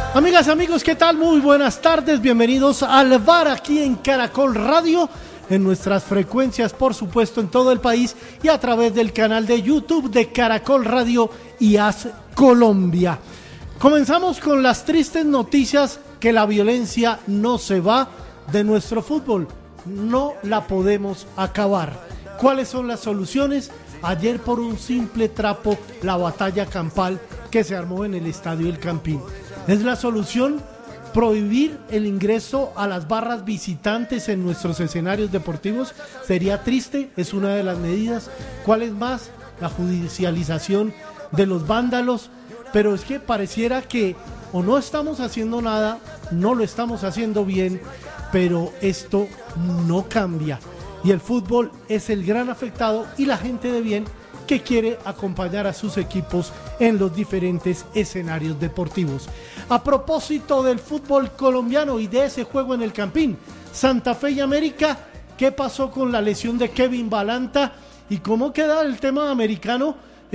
Amigas, amigos, ¿qué tal? Muy buenas tardes, bienvenidos al VAR aquí en Caracol Radio, en nuestras frecuencias, por supuesto, en todo el país y a través del canal de YouTube de Caracol Radio y AS Colombia. Comenzamos con las tristes noticias que la violencia no se va de nuestro fútbol, no la podemos acabar. ¿Cuáles son las soluciones? Ayer por un simple trapo, la batalla campal que se armó en el Estadio El Campín. ¿Es la solución prohibir el ingreso a las barras visitantes en nuestros escenarios deportivos? Sería triste, es una de las medidas. ¿Cuál es más? La judicialización de los vándalos. Pero es que pareciera que o no estamos haciendo nada, no lo estamos haciendo bien, pero esto no cambia. Y el fútbol es el gran afectado y la gente de bien que quiere acompañar a sus equipos en los diferentes escenarios deportivos. A propósito del fútbol colombiano y de ese juego en el Campín, Santa Fe y América, ¿qué pasó con la lesión de Kevin Balanta? ¿Y cómo queda el tema americano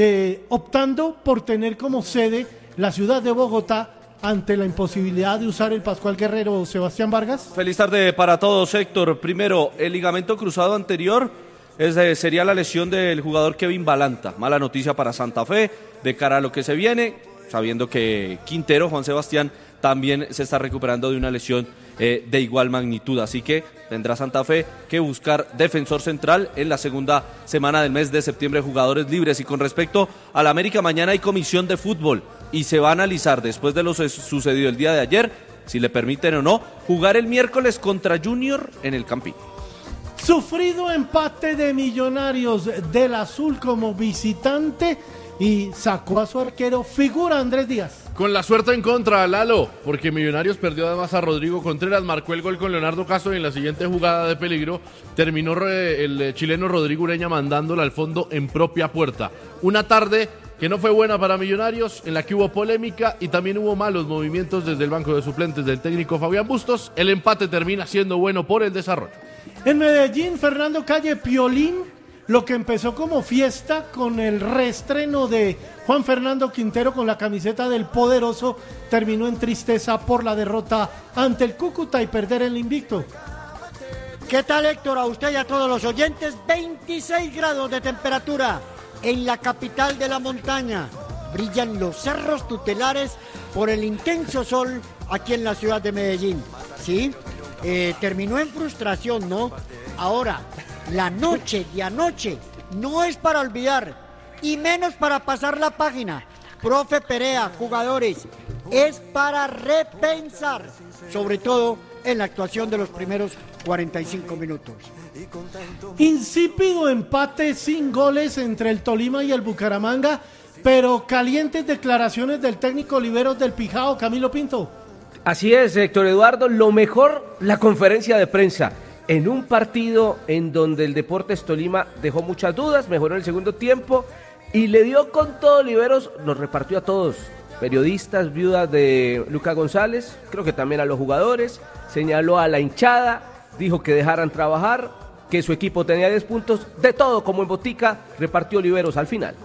optando por tener como sede la ciudad de Bogotá ante la imposibilidad de usar el Pascual Guerrero o Sebastián Vargas? Feliz tarde para todos, Héctor. Primero, el ligamento cruzado anterior sería la lesión del jugador Kevin Balanta. Mala noticia para Santa Fe de cara a lo que se viene, sabiendo que Quintero, Juan Sebastián, también se está recuperando de una lesión de igual magnitud. Así que tendrá Santa Fe que buscar defensor central en la segunda semana del mes de septiembre, jugadores libres. Y con respecto al América, mañana hay comisión de fútbol y se va a analizar, después de lo sucedido el día de ayer, si le permiten o no jugar el miércoles contra Junior en el Campín. Sufrido empate de Millonarios del Azul como visitante y sacó a su arquero, figura Andrés Díaz. Con la suerte en contra, Lalo, porque Millonarios perdió además a Rodrigo Contreras, marcó el gol con Leonardo Castro y en la siguiente jugada de peligro terminó el chileno Rodrigo Ureña mandándola al fondo en propia puerta. Una tarde que no fue buena para Millonarios, en la que hubo polémica y también hubo malos movimientos desde el banco de suplentes del técnico Fabián Bustos. El empate termina siendo bueno por el desarrollo. En Medellín, Fernando Calle Piolín, lo que empezó como fiesta con el reestreno de Juan Fernando Quintero con la camiseta del Poderoso, terminó en tristeza por la derrota ante el Cúcuta y perder el invicto. ¿Qué tal, Héctor? A usted y a todos los oyentes, 26 grados de temperatura en la capital de la montaña. Brillan los cerros tutelares por el intenso sol aquí en la ciudad de Medellín. ¿Sí? Terminó en frustración, ¿no? Ahora, la noche de anoche no es para olvidar y menos para pasar la página. Profe Perea, jugadores, es para repensar, sobre todo en la actuación de los primeros 45 minutos. Insípido empate sin goles entre el Tolima y el Bucaramanga, pero calientes declaraciones del técnico Oliveros del Pijao, Camilo Pinto. Así es, Héctor Eduardo, lo mejor, la conferencia de prensa. En un partido en donde el Deportes Tolima dejó muchas dudas, mejoró en el segundo tiempo y le dio con todo Oliveros, nos repartió a todos, periodistas, viudas de Luca González, creo que también a los jugadores, señaló a la hinchada, dijo que dejaran trabajar, que su equipo tenía 10 puntos, de todo como en botica, repartió Oliveros al final.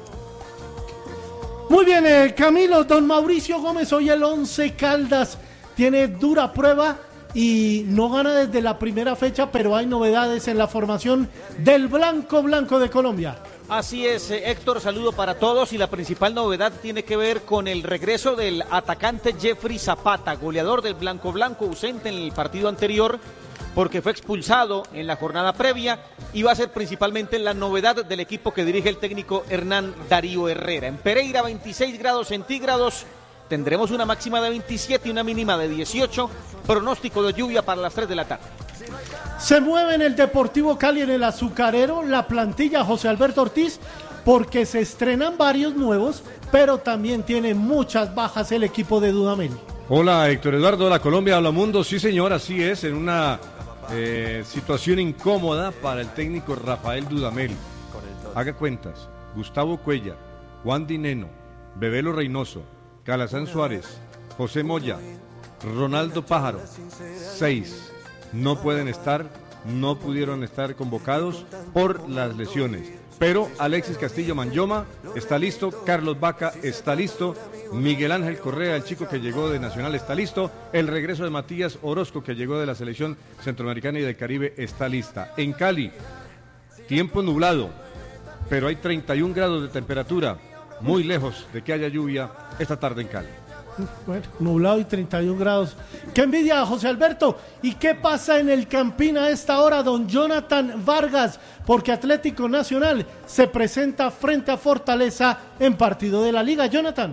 Muy bien, Camilo, don Mauricio Gómez, hoy el Once Caldas tiene dura prueba y no gana desde la primera fecha, pero hay novedades en la formación del Blanco de Colombia. Así es, Héctor, saludo para todos y la principal novedad tiene que ver con el regreso del atacante Jeffrey Zapata, goleador del Blanco, ausente en el partido anterior porque fue expulsado en la jornada previa y va a ser principalmente la novedad del equipo que dirige el técnico Hernán Darío Herrera. En Pereira, 26 grados centígrados. Tendremos una máxima de 27 y una mínima de 18. Pronóstico de lluvia para las 3 de la tarde. Se mueve en el Deportivo Cali, en el Azucarero, la plantilla José Alberto Ortiz, porque se estrenan varios nuevos, pero también tiene muchas bajas el equipo de Dudamel. Hola, Héctor Eduardo, hola Colombia, hola mundo. Sí, señor, así es, en una situación incómoda para el técnico Rafael Dudamel. Haga cuentas: Gustavo Cuellar, Juan Dineno, Bebelo Reynoso, Calazán Suárez, José Moya, Ronaldo Pájaro, 6 no pueden estar no pudieron estar convocados por las lesiones. Pero Alexis Castillo Manyoma está listo, Carlos Vaca está listo, Miguel Ángel Correa, el chico que llegó de Nacional, está listo, el regreso de Matías Orozco, que llegó de la selección centroamericana y del Caribe, está lista. En Cali, tiempo nublado, pero hay 31 grados de temperatura, muy lejos de que haya lluvia esta tarde en Cali. Bueno, nublado y 31 grados. ¡Qué envidia, José Alberto! ¿Y qué pasa en el Campín a esta hora, don Jonathan Vargas? Porque Atlético Nacional se presenta frente a Fortaleza en partido de la Liga. Jonathan.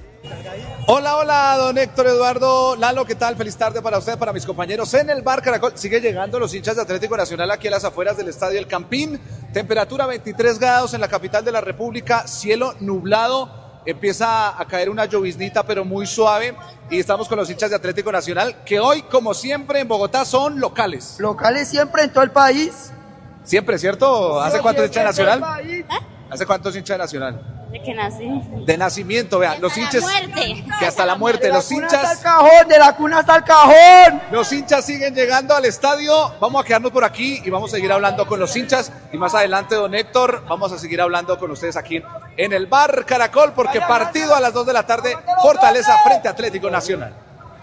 Hola, don Héctor Eduardo. Lalo, ¿qué tal? Feliz tarde para usted, para mis compañeros en el Bar Caracol. Sigue llegando los hinchas de Atlético Nacional aquí a las afueras del estadio El Campín. Temperatura 23 grados en la capital de la República, cielo nublado. Empieza a caer una lloviznita, pero muy suave, y estamos con los hinchas de Atlético Nacional, que hoy, como siempre, en Bogotá son locales. Locales siempre en todo el país. Siempre, ¿cierto? ¿Hace cuánto hincha de Nacional? ¿Hace cuántos hincha de Nacional? De que nací. De nacimiento, vean, los hinchas. Muerte. Que hasta la muerte, los hinchas. De la cuna hasta el cajón. Los hinchas siguen llegando al estadio. Vamos a quedarnos por aquí y vamos a seguir hablando con los hinchas. Y más adelante, don Héctor, vamos a seguir hablando con ustedes aquí en el Bar Caracol, porque partido a las 2 de la tarde, Fortaleza frente a Atlético Nacional.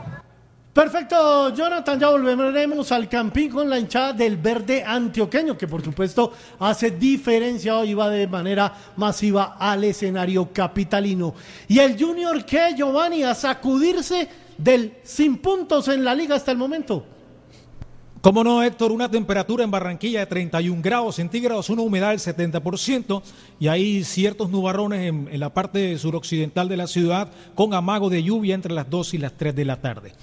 Perfecto, Jonathan, ya volveremos al Campín con la hinchada del verde antioqueño, que por supuesto hace diferencia hoy, va de manera masiva al escenario capitalino. Y el Junior, que Giovanni, a sacudirse del sin puntos en la liga hasta el momento. Cómo no, Héctor, una temperatura en Barranquilla de 31 grados centígrados, una humedad del 70%, y hay ciertos nubarrones en la parte suroccidental de la ciudad, con amago de lluvia entre las 2 y las 3 de la tarde.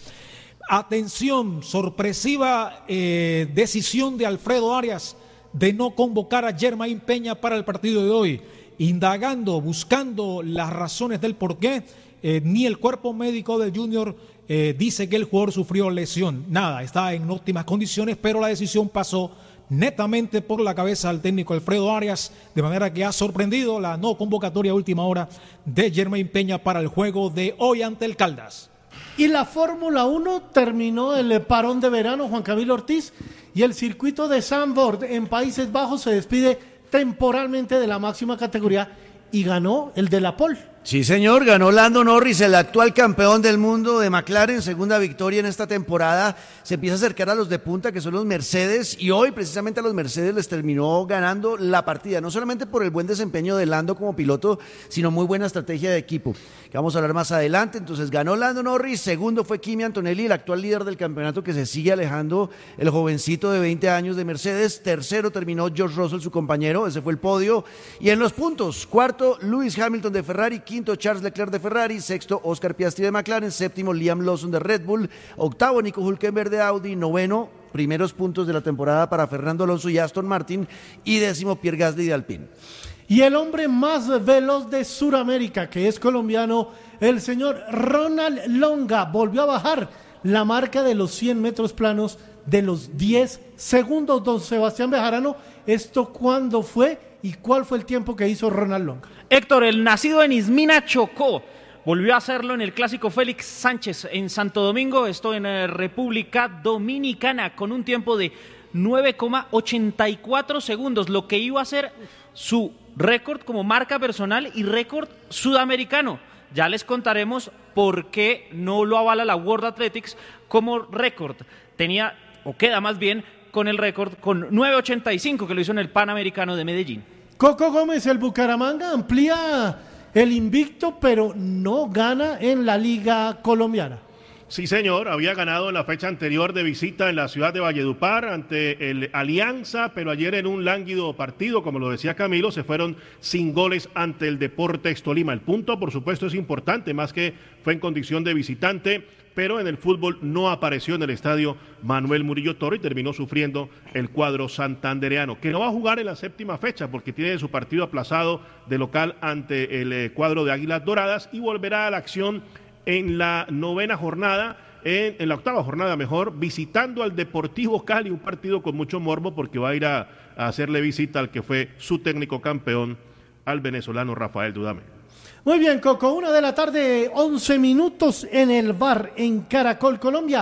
Atención, sorpresiva decisión de Alfredo Arias de no convocar a Jermain Peña para el partido de hoy. Indagando, buscando las razones del porqué, ni el cuerpo médico del Junior dice que el jugador sufrió lesión. Nada, está en óptimas condiciones, pero la decisión pasó netamente por la cabeza del técnico Alfredo Arias, de manera que ha sorprendido la no convocatoria a última hora de Jermain Peña para el juego de hoy ante el Caldas. Y la Fórmula 1 terminó el parón de verano, Juan Camilo Ortiz, y el circuito de Zandvoort en Países Bajos se despide temporalmente de la máxima categoría y ganó el de la pole. Sí, señor, ganó Lando Norris, el actual campeón del mundo de McLaren, segunda victoria en esta temporada. Se empieza a acercar a los de punta, que son los Mercedes, y hoy precisamente a los Mercedes les terminó ganando la partida, no solamente por el buen desempeño de Lando como piloto, sino muy buena estrategia de equipo, que vamos a hablar más adelante. Entonces ganó Lando Norris, segundo fue Kimi Antonelli, el actual líder del campeonato, que se sigue alejando, el jovencito de 20 años de Mercedes. Tercero terminó George Russell, su compañero, ese fue el podio. Y en los puntos, cuarto Lewis Hamilton de Ferrari, quinto Charles Leclerc de Ferrari, sexto Oscar Piastri de McLaren, séptimo Liam Lawson de Red Bull, octavo Nico Hülkenberg de Audi, noveno, primeros puntos de la temporada para Fernando Alonso y Aston Martin, y décimo Pierre Gasly de Alpine. Y el hombre más veloz de Sudamérica, que es colombiano, el señor Ronald Longa, volvió a bajar la marca de los 100 metros planos de los 10 segundos. Don Sebastián Bejarano, ¿esto cuándo fue y cuál fue el tiempo que hizo Ronald Longa? Héctor, el nacido en Izmina, Chocó, volvió a hacerlo en el clásico Félix Sánchez en Santo Domingo, esto en República Dominicana, con un tiempo de 9,84 segundos, lo que iba a ser su récord como marca personal y récord sudamericano. Ya les contaremos por qué no lo avala la World Athletics como récord. Tenía, o queda más bien, con el récord con 9,85 que lo hizo en el Panamericano de Medellín. Coco Gómez, el Bucaramanga, amplía el invicto, pero no gana en la Liga Colombiana. Sí, señor, había ganado en la fecha anterior de visita en la ciudad de Valledupar ante el Alianza, pero ayer en un lánguido partido, como lo decía Camilo, se fueron sin goles ante el Deportes Tolima. El punto, por supuesto, es importante, más que fue en condición de visitante, pero en el fútbol no apareció en el estadio Manuel Murillo Toro y terminó sufriendo el cuadro santandereano, que no va a jugar en la séptima fecha porque tiene su partido aplazado de local ante el cuadro de Águilas Doradas y volverá a la acción en la novena jornada, en la octava jornada mejor, visitando al Deportivo Cali, un partido con mucho morbo porque va a ir a hacerle visita al que fue su técnico campeón, al venezolano Rafael Dudamel. Muy bien, Coco, 1 de la tarde, 11 minutos en el bar en Caracol, Colombia.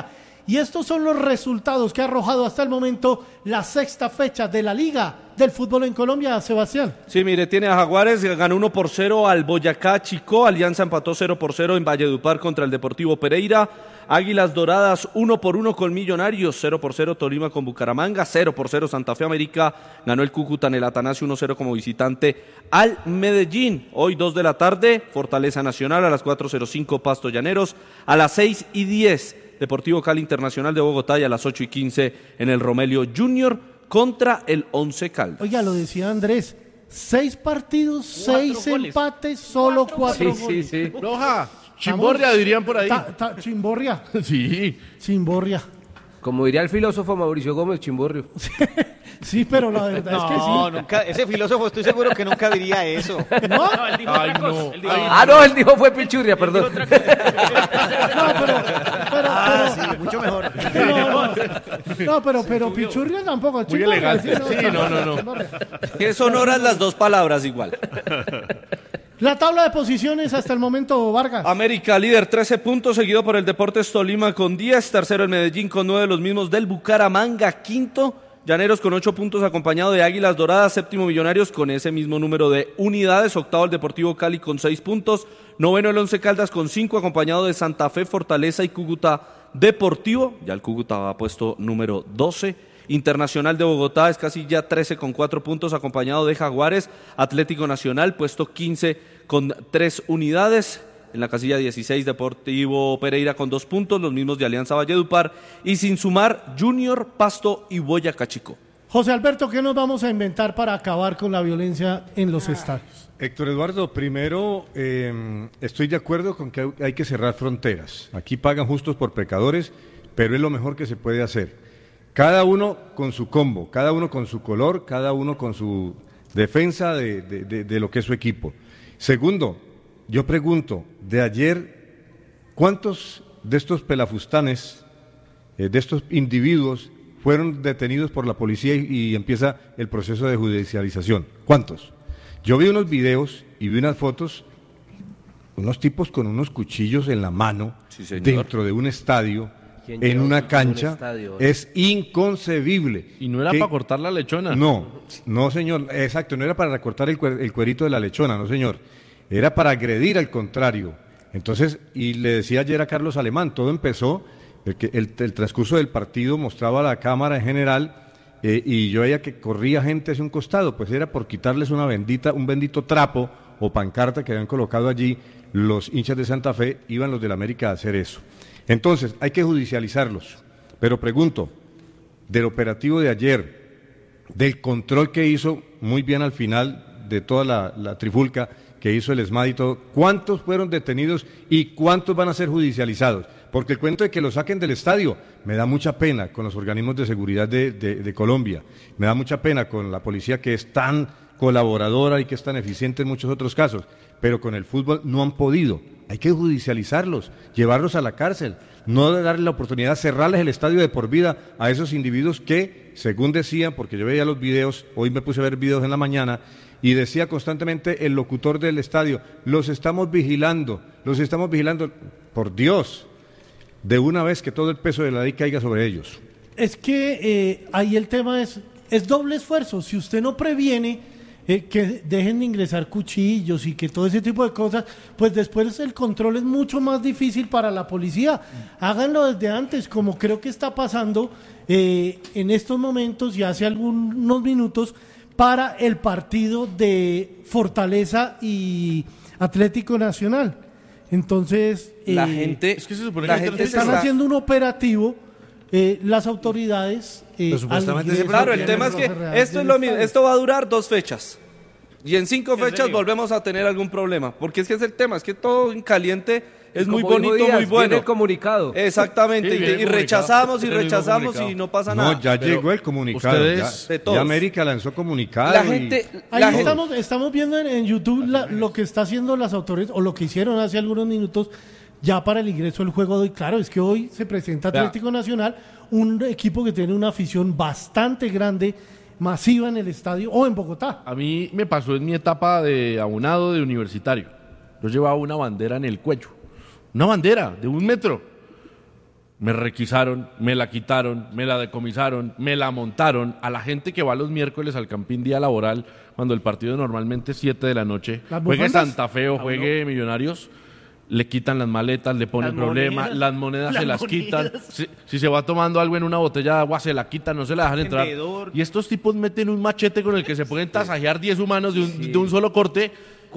Y estos son los resultados que ha arrojado hasta el momento la sexta fecha de la Liga del Fútbol en Colombia, Sebastián. Sí, mire, tiene a Jaguares, ganó 1-0 al Boyacá Chicó, Alianza empató 0-0 en Valledupar contra el Deportivo Pereira, Águilas Doradas 1-1 con Millonarios, 0-0 Tolima con Bucaramanga, 0-0 Santa Fe América, ganó el Cúcuta en el Atanasio 1-0 como visitante al Medellín. Hoy 2 de la tarde, Fortaleza Nacional, a las 4:05 Pasto Llaneros, a las 6:10 Deportivo Cali Internacional de Bogotá y a las 8:15 en el Romelio Junior contra el Once Caldas. Oiga, lo decía Andrés, 6 partidos, 6 empates, solo 4 goles. Sí. Roja, chimborria dirían por ahí. Chimborria. Sí. Chimborria. Como diría el filósofo Mauricio Gómez, chimborrio. Sí, pero la verdad es que sí. No, nunca, ese filósofo estoy seguro que nunca diría eso. ¿No? Él dijo Ay, otra cosa, no. él dijo- No, él dijo fue pichurria, perdón. Sí, mucho mejor. No, pero Pichurria tampoco. Muy Chimborria, elegante. Sí, no. Chimborria. Que sonoras las dos palabras igual. La tabla de posiciones hasta el momento, Vargas. América líder 13 puntos, seguido por el Deportes Tolima con 10, tercero el Medellín con 9, los mismos del Bucaramanga, quinto Llaneros con 8 puntos acompañado de Águilas Doradas, séptimo Millonarios con ese mismo número de unidades, octavo el Deportivo Cali con 6 puntos, noveno el Once Caldas con 5 acompañado de Santa Fe, Fortaleza y Cúcuta Deportivo, ya el Cúcuta va puesto número 12. Internacional de Bogotá es casi ya 13 con 4 puntos acompañado de Jaguares, Atlético Nacional puesto 15 con 3 unidades, en la casilla 16 Deportivo Pereira con 2 puntos, los mismos de Alianza Valledupar y sin sumar Junior, Pasto y Boyacá Chicó. José Alberto, ¿qué nos vamos a inventar para acabar con la violencia en los estadios? Héctor Eduardo, primero estoy de acuerdo con que hay que cerrar fronteras. Aquí pagan justos por pecadores, pero es lo mejor que se puede hacer. Cada uno con su combo, cada uno con su color, cada uno con su defensa de lo que es su equipo. Segundo, yo pregunto, de ayer, ¿cuántos de estos pelafustanes, de estos individuos, fueron detenidos por la policía y empieza el proceso de judicialización? ¿Cuántos? Yo vi unos videos y vi unas fotos, unos tipos con unos cuchillos en la mano, Sí, dentro de un estadio, en una cancha, es inconcebible. Y no era para cortar la lechona. No, señor, exacto, no era para recortar el cuerito de la lechona, no, señor. Era para agredir al contrario. Entonces, y le decía ayer a Carlos Alemán, todo empezó, el transcurso del partido mostraba a la cámara en general, y yo veía que corría gente hacia un costado, pues era por quitarles un bendito trapo o pancarta que habían colocado allí los hinchas de Santa Fe, iban los del América a hacer eso. Entonces, hay que judicializarlos. Pero pregunto, del operativo de ayer, del control que hizo muy bien al final de toda la trifulca que hizo el ESMAD y todo, ¿cuántos fueron detenidos y cuántos van a ser judicializados? Porque el cuento de que lo saquen del estadio me da mucha pena con los organismos de seguridad de Colombia, me da mucha pena con la policía que es tan colaboradora y que es tan eficiente en muchos otros casos, pero con el fútbol no han podido. Hay que judicializarlos, llevarlos a la cárcel, no darle la oportunidad, cerrarles el estadio de por vida a esos individuos que, según decían, porque yo veía los videos, hoy me puse a ver videos en la mañana, y decía constantemente el locutor del estadio, los estamos vigilando, por Dios, de una vez que todo el peso de la ley caiga sobre ellos. Es que ahí el tema es doble esfuerzo. Si usted no previene que dejen de ingresar cuchillos y que todo ese tipo de cosas, pues después el control es mucho más difícil para la policía. Háganlo desde antes, como creo que está pasando en estos momentos y hace algunos minutos para el partido de Fortaleza y Atlético Nacional. Entonces, la gente, es que se supone la que gente están haciendo un operativo, las autoridades. Claro, el tema es que esto es lo mismo, esto va a durar 2 fechas. Y en 5 fechas volvemos a tener algún problema. Porque es que es el tema, es que todo en caliente es muy bonito, muy bueno. Viene el comunicado. Exacamente, Sí, y rechazamos y no pasa nada. No, ya llegó el comunicado. Ya América lanzó comunicado. La gente, ahí estamos viendo en YouTube lo que está haciendo las autoridades, o lo que hicieron hace algunos minutos, ya para el ingreso del juego de hoy. Claro, es que hoy se presenta Atlético Nacional, un equipo que tiene una afición bastante grande, masiva en el estadio o en Bogotá. A mí me pasó en mi etapa de abonado de universitario. Yo llevaba una bandera en el cuello. Una bandera de 1 metro. Me requisaron, me la quitaron, me la decomisaron, me la montaron. A la gente que va los miércoles al Campín día laboral, cuando el partido normalmente es 7 de la noche, juegue Santa Fe o juegue Millonarios, le quitan las maletas, le ponen problema, las monedas se las quitan. Si se va tomando algo en una botella de agua, se la quitan, no se la dejan entrar. Y estos tipos meten un machete con el que se pueden tasajear 10 humanos de un solo corte.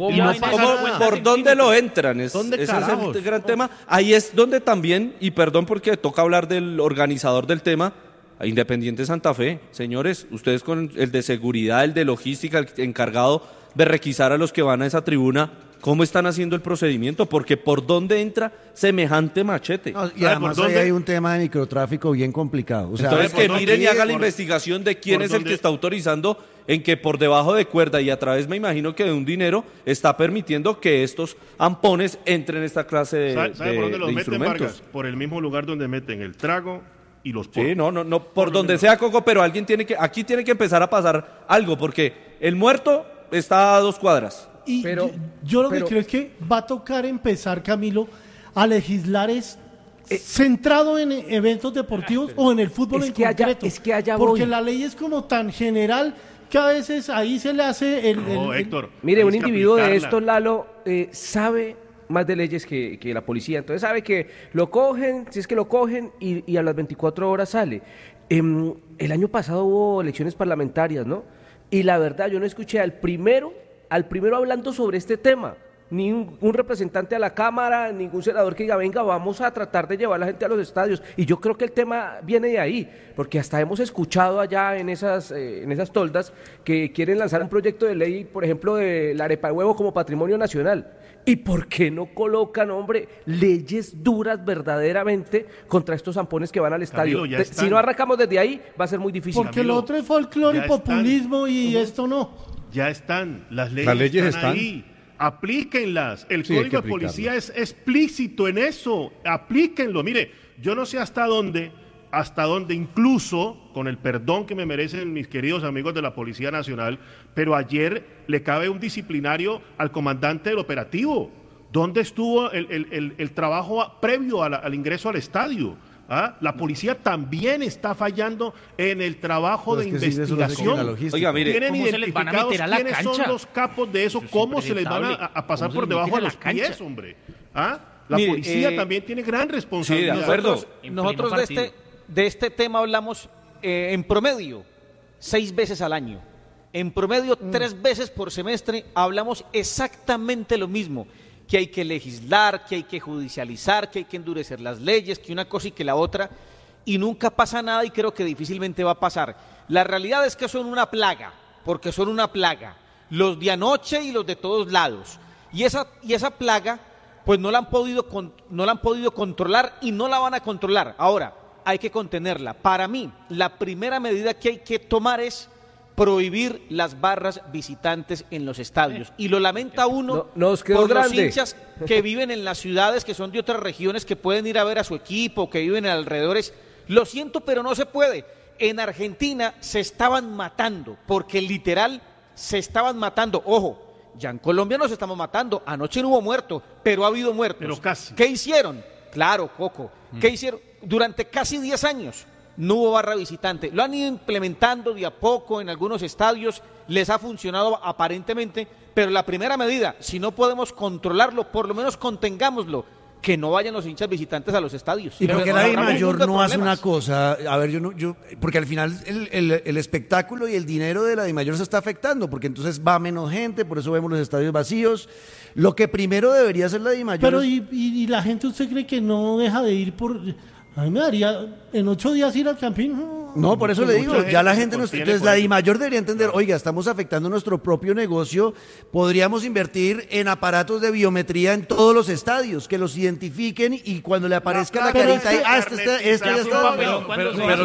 ¿Por dónde lo entran? Ese es el gran tema. Ahí es donde también, y perdón porque toca hablar del organizador del tema, Independiente Santa Fe. Señores, ustedes con el de seguridad, el de logística, el encargado de requisar a los que van a esa tribuna, ¿cómo están haciendo el procedimiento? Porque ¿por dónde entra semejante machete? No, y además ahí hay un tema de microtráfico bien complicado. O sea, entonces que miren y hagan la investigación de quién es el que está autorizando en que por debajo de cuerda y a través, me imagino que de un dinero, está permitiendo que estos ampones entren en esta clase de ¿Sabe por dónde los meten, instrumentos? Vargas? Por el mismo lugar donde meten el trago y los porros. Sí, no, por donde sea, Coco, pero alguien aquí tiene que empezar a pasar algo, porque el muerto está a 2 cuadras. Y yo lo que creo es que va a tocar empezar, Camilo, a legislar centrado en eventos deportivos o en el fútbol en concreto. Porque la ley es como tan general que a veces ahí se le hace Héctor, mire, un individuo de estos, Lalo, sabe más de leyes que la policía, entonces sabe que lo cogen, si es que lo cogen, y a las 24 horas sale. El año pasado hubo elecciones parlamentarias, ¿no? Y la verdad, yo no escuché al primero hablando sobre este tema, ni un representante a la Cámara, ningún senador que diga, venga, vamos a tratar de llevar a la gente a los estadios. Y yo creo que el tema viene de ahí, porque hasta hemos escuchado allá en esas toldas que quieren lanzar un proyecto de ley, por ejemplo, de la arepa de huevo como patrimonio nacional. ¿Y por qué no colocan, hombre, leyes duras verdaderamente contra estos zampones que van al estadio? Camilo, si no arrancamos desde ahí, va a ser muy difícil. Porque lo otro es folclore y populismo y esto no. Ya están, las leyes están ahí. Aplíquenlas. El Código de Policía es explícito en eso. Aplíquenlo. Mire, yo no sé hasta dónde incluso, con el perdón que me merecen mis queridos amigos de la Policía Nacional, pero ayer le cabe un disciplinario al comandante del operativo. ¿Dónde estuvo el trabajo previo al ingreso al estadio? La policía también está fallando en el trabajo de investigación. Oiga, mire, tienen identificados quiénes son los capos de eso, cómo se les van a pasar por debajo de los pies, hombre. La policía también tiene gran responsabilidad. Sí, de acuerdo. Nosotros de este tema hablamos en promedio 6 veces al año. En promedio 3 veces por semestre hablamos exactamente lo mismo. Que hay que legislar, que hay que judicializar, que hay que endurecer las leyes, que una cosa y que la otra, y nunca pasa nada y creo que difícilmente va a pasar. La realidad es que son una plaga, porque son una plaga, los de anoche y los de todos lados, y esa plaga pues no la han podido controlar y no la van a controlar. Ahora, hay que contenerla. Para mí, la primera medida que hay que tomar es prohibir las barras visitantes en los estadios. Y lo lamenta uno por los hinchas que viven en las ciudades, que son de otras regiones, que pueden ir a ver a su equipo, que viven en alrededores. Lo siento, pero no se puede. En Argentina se estaban matando, porque literal se estaban matando. Ojo, ya en Colombia nos estamos matando. Anoche no hubo muertos, pero ha habido muertos. Pero casi. ¿Qué hicieron? Claro, Coco. ¿Qué hicieron? Durante casi 10 años no hubo barra visitante. Lo han ido implementando de a poco en algunos estadios, les ha funcionado aparentemente, pero la primera medida, si no podemos controlarlo, por lo menos contengámoslo, que no vayan los hinchas visitantes a los estadios. Y porque la DIMAYOR no hace una cosa, a ver, porque al final el espectáculo y el dinero de la DIMAYOR se está afectando, porque entonces va menos gente, por eso vemos los estadios vacíos. Lo que primero debería hacer la DIMAYOR. Pero y la gente, ¿usted cree que no deja de ir por...? A mí me daría en 8 días ir al Campín. No, por eso le digo, ya la gente nos... Entonces la DIMAYOR debería entender, oiga, estamos afectando nuestro propio negocio, podríamos invertir en aparatos de biometría en todos los estadios, que los identifiquen y cuando le aparezca la carita ahí, este ya está. Pero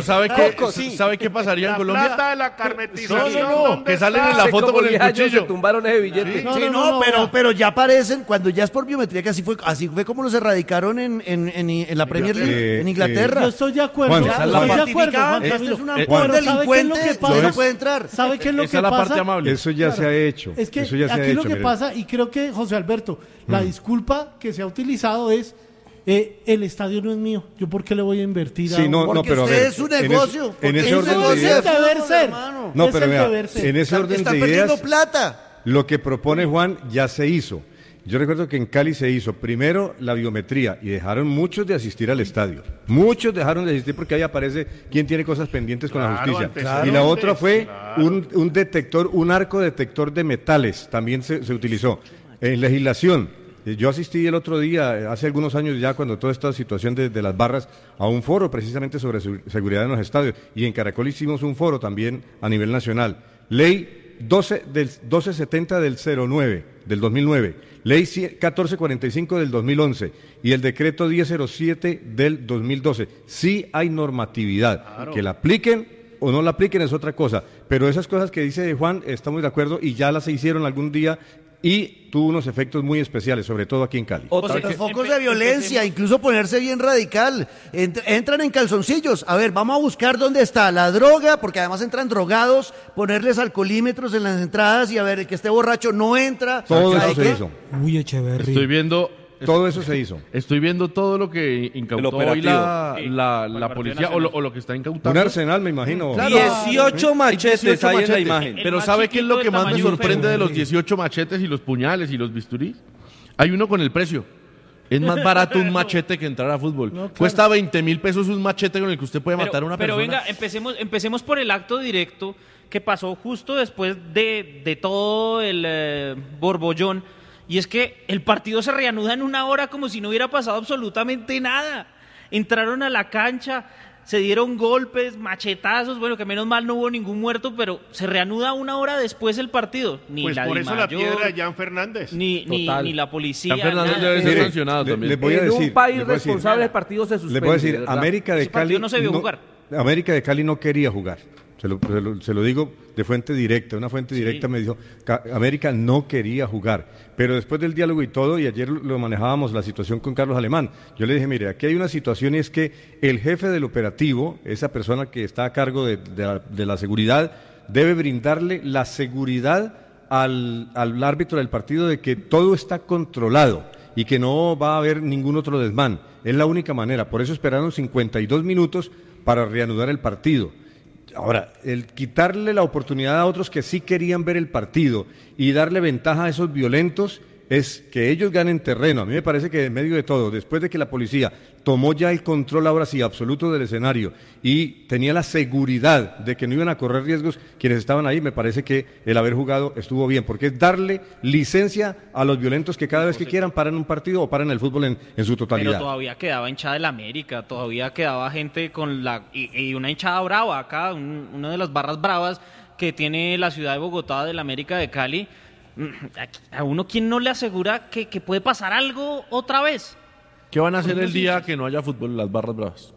¿sabe qué pasaría en Colombia? Plata de la carnetización. No, que salen en la foto con el cuchillo. Se tumbaron ese billete. Pero ya aparecen, cuando ya es por biometría, que así fue como los erradicaron en la Premier League, en Inglaterra. Yo estoy de acuerdo. Este es un delincuente, no puede entrar. ¿Sabe qué es lo que pasa? Eso ya se ha hecho. Es que eso ya se aquí ha hecho, lo que pasa, y creo que, José Alberto, la disculpa que se ha utilizado es el estadio no es mío. ¿Yo por qué le voy a invertir Sí, no, Porque pero a usted ver, es un negocio. en ese Es orden el de ideas, deber ser. no, Es pero el vea, deber ser. en ese orden Está de perdiendo ideas, plata. lo que propone Juan ya se hizo. Yo recuerdo que en Cali se hizo primero la biometría y dejaron muchos de asistir al estadio. Muchos dejaron de asistir porque ahí aparece quién tiene cosas pendientes con la justicia. antecedentes, Y la otra fue claro. un detector, un arco detector de metales, también se utilizó. En legislación, yo asistí el otro día, hace algunos años ya, cuando toda esta situación de las barras, a un foro precisamente sobre seguridad en los estadios. Y en Caracol hicimos un foro también a nivel nacional. Ley 1270 del 09, del 2009, Ley 1445 del 2011 y el decreto 1007 del 2012. Sí hay normatividad. Claro. Que la apliquen o no la apliquen es otra cosa. Pero esas cosas que dice Juan, estamos de acuerdo y ya las hicieron algún día y tuvo unos efectos muy especiales, sobre todo aquí en Cali. Los focos de violencia, incluso ponerse bien radical. Entran en calzoncillos. A ver, vamos a buscar dónde está la droga, porque además entran drogados, ponerles alcoholímetros en las entradas y a ver, el que esté borracho no entra. Todo ¿Sabe eso qué? se hizo. Uy, Echeverry. Estoy viendo... Todo eso se hizo. Estoy viendo todo lo que incautó hoy la policía o lo que está incautando. Un arsenal, me imagino. Claro. 18 machetes 18 ahí en la machetes. imagen. Pero más ¿sabe qué es lo chiquito que del más me tamaño de un sorprende de los Ferrari. 18 machetes y los puñales y los bisturís? Hay uno con el precio. Es más barato un machete que entrar a fútbol. No, claro. Cuesta 20.000 pesos un machete con el que usted puede matar a una pero persona. venga, empecemos por el acto directo que pasó justo después de todo el borbollón. Y es que el partido se reanuda en una hora como si no hubiera pasado absolutamente nada. Entraron a la cancha, se dieron golpes, machetazos, bueno, que menos mal no hubo ningún muerto, pero se reanuda una hora después el partido. Ni Pues la por eso la DIMAYOR, piedra de Jan Fernández. ni la policía. Jan Fernández nada. debe ser Mire, sancionado también. les voy a En decir, un país les voy a decir. responsable el partido se suspende. Les voy a decir, de verdad. América de Ese partido Cali no se vio jugar. América de Cali no quería jugar. Se lo digo de fuente directa. Una fuente directa me dijo, América no quería jugar. Pero después del diálogo y todo, y ayer lo manejábamos la situación con Carlos Alemán, yo le dije, mire, aquí hay una situación y es que el jefe del operativo, esa persona que está a cargo de la seguridad, debe brindarle la seguridad al árbitro del partido de que todo está controlado y que no va a haber ningún otro desmán. Es la única manera. Por eso esperaron 52 minutos para reanudar el partido. Ahora, el quitarle la oportunidad a otros que sí querían ver el partido y darle ventaja a esos violentos es que ellos ganen terreno. A mí me parece que en medio de todo, después de que la policía tomó ya el control ahora sí absoluto del escenario y tenía la seguridad de que no iban a correr riesgos quienes estaban ahí, me parece que el haber jugado estuvo bien, porque es darle licencia a los violentos que cada vez que quieran paran un partido o paran el fútbol en su totalidad. Pero todavía quedaba hinchada del América, todavía quedaba gente con y una hinchada brava acá, una de las barras bravas que tiene la ciudad de Bogotá del América de Cali. A uno, ¿quién no le asegura que puede pasar algo otra vez? ¿Qué van a hacer el día que no haya fútbol las barras bravas?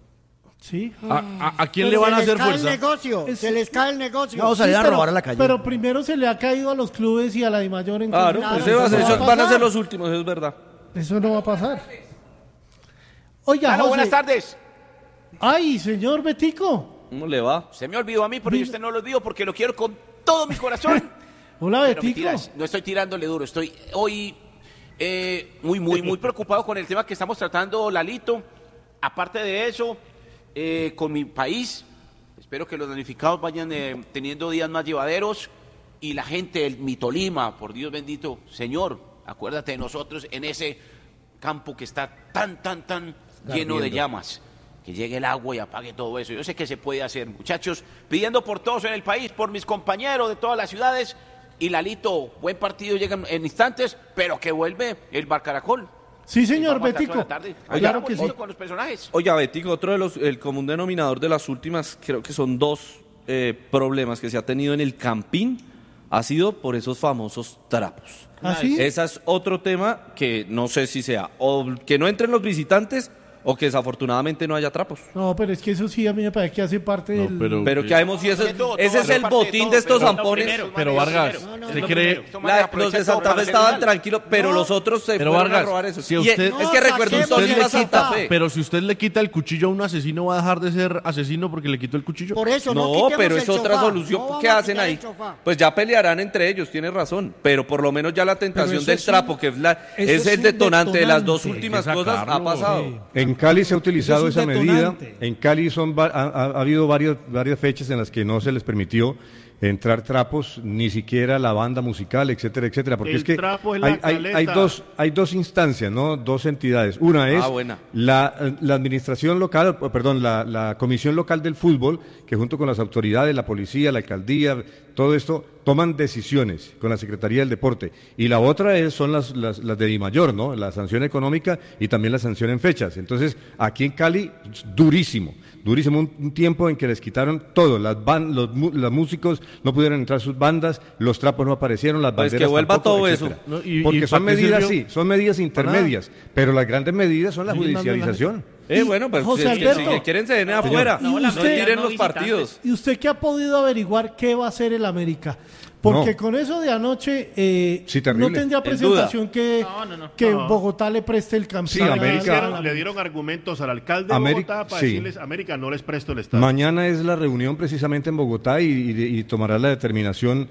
Sí. ¿A quién le van a hacer fuerza? Se les cae el negocio. Vamos a salir a robar a la calle. Pero primero se le ha caído a los clubes y a la DIMAYOR. Claro, esos van a ser los últimos, es verdad. Eso no va a pasar. Oiga, Claro, José. buenas tardes. Ay, señor Betico. ¿Cómo le va? Se me olvidó a mí, pero yo usted no lo olvido porque lo quiero con todo mi corazón. Hola, Pero Betico. mentiras, no estoy tirándole duro, estoy hoy muy preocupado con el tema que estamos tratando, Lalito. Aparte de eso, con mi país, espero que los damnificados vayan teniendo días más llevaderos y la gente, mi Tolima, por Dios bendito, Señor, acuérdate de nosotros en ese campo que está tan lleno de llamas. Que llegue el agua y apague todo eso. Yo sé que se puede hacer, muchachos, pidiendo por todos en el país, por mis compañeros de todas las ciudades. Y Lalito, buen partido llega en instantes, pero que vuelve el Bar Caracol. Sí, señor Vamos a estar Betico. toda la tarde. Claro que sí. Con los personajes. Oiga, Betico, el común denominador de las últimas, creo que son dos problemas que se ha tenido en el Campín, ha sido por esos famosos trapos. ¿Ah, sí? Ese es otro tema que no sé si sea o que no entren los visitantes o que desafortunadamente no haya trapos. No, pero es que eso sí a mí me parece que hace parte del... Pero que habemos, si ese es el botín de estos zampones. Pero Vargas, ¿usted cree? Los de Santa Fe estaban tranquilos, pero los otros se fueron Vargas, a robar eso. si usted, es que recuerdo un Tolima Santa Fe. Pero si usted le quita el cuchillo a un asesino, ¿va a dejar de ser asesino porque le quitó el cuchillo? Por eso no, pero es otra solución. ¿Qué hacen ahí? Pues ya pelearán entre ellos, tiene razón. Pero por lo menos ya la tentación del trapo, que es el detonante de las dos últimas cosas, ha pasado. En Cali se ha utilizado esa medida. En Cali ha habido varias fechas en las que no se les permitió entrar trapos, ni siquiera la banda musical, etcétera, etcétera, porque es que hay dos instancias, ¿no? Dos entidades. Una es la administración local, perdón, la comisión local del fútbol, que junto con las autoridades, la policía, la alcaldía, todo esto, toman decisiones con la Secretaría del Deporte. Y la otra son las de Dimayor, ¿no? La sanción económica y también la sanción en fechas. Entonces, aquí en Cali, durísimo, un tiempo en que les quitaron todo, los músicos no pudieron entrar sus bandas, los trapos no aparecieron, las banderas pues que vuelva tampoco, todo etcétera. eso. ¿No? Porque son medidas, sí, son medidas intermedias, pero las grandes medidas son la judicialización. Bueno, pues José Alberto, si quieren se den afuera, no tiren los partidos. ¿Y usted qué ha podido averiguar qué va a hacer el América? Porque con eso de anoche no tendría presentación que Bogotá le preste el campeón. Sí, América le dieron argumentos al alcalde de Bogotá para decirles, América no les presto el estadio. Mañana es la reunión precisamente en Bogotá y tomará la determinación